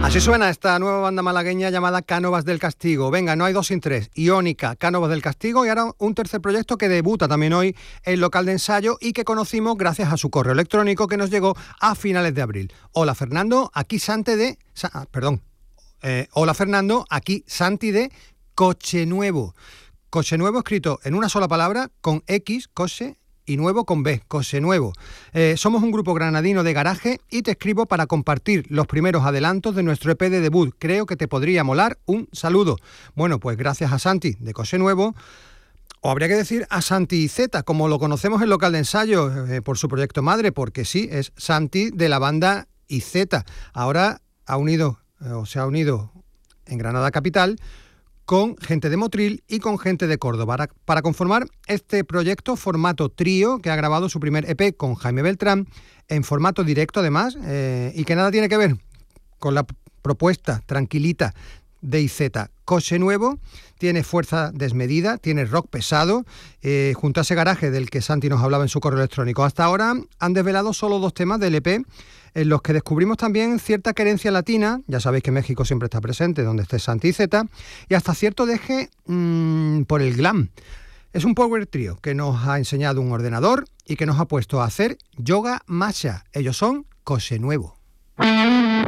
Así suena esta nueva banda malagueña llamada Cánovas del Castigo. Venga, no hay dos sin tres. Iónica, Cánovas del Castigo y ahora un tercer proyecto que debuta también hoy en local de ensayo y que conocimos gracias a su correo electrónico que nos llegó a finales de abril. Hola Fernando, aquí Santi de... Hola Fernando, aquí Santi de Coche Nuevo. Coche Nuevo escrito en una sola palabra con X, coche, y nuevo con B, Coche Nuevo. Somos un grupo granadino de garaje y te escribo para compartir los primeros adelantos de nuestro EP de debut. Creo que te podría molar. Un saludo. Bueno, pues gracias a Santi de Coche Nuevo, o habría que decir a Santi Z, como lo conocemos en local de ensayo, por su proyecto madre, porque sí, es Santi de la banda IZ. Ahora se ha unido en Granada Capital con gente de Motril y con gente de Córdoba, para conformar este proyecto formato trío que ha grabado su primer EP con Jaime Beltrán, en formato directo además, y que nada tiene que ver con la propuesta tranquilita de IZ. Coche Nuevo tiene fuerza desmedida, tiene rock pesado, junto a ese garaje del que Santi nos hablaba en su correo electrónico. Hasta ahora han desvelado solo 2 temas del EP, en los que descubrimos también cierta querencia latina. Ya sabéis que México siempre está presente donde esté Santi y Z, y hasta cierto deje por el glam. Es un power trio que nos ha enseñado un ordenador y que nos ha puesto a hacer yoga matcha. Ellos son Coche Nuevo.